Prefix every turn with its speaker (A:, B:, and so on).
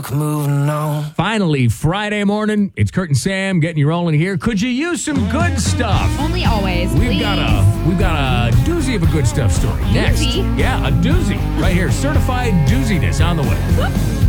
A: fuck moving on.
B: Finally, Friday morning. It's Kurt and Sam getting you rolling here. Could you use some good stuff?
C: Only always.
B: We've got a doozy of a good stuff story. Next.
C: Doozy?
B: Yeah, a doozy. Right here. Certified dooziness on the way.